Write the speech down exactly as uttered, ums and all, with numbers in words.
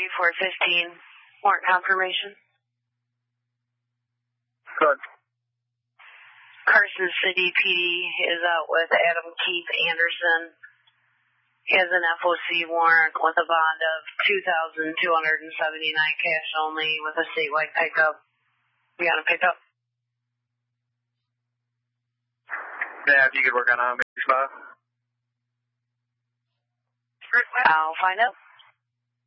eighty-four fifteen, warrant confirmation. Good. Carson City P D is out with Adam Keith Anderson. He has an F O C warrant with a bond of two thousand two hundred seventy-nine cash only with a statewide pickup. We got a pickup? Yeah, if you could work on a maybe spot. I'll find out.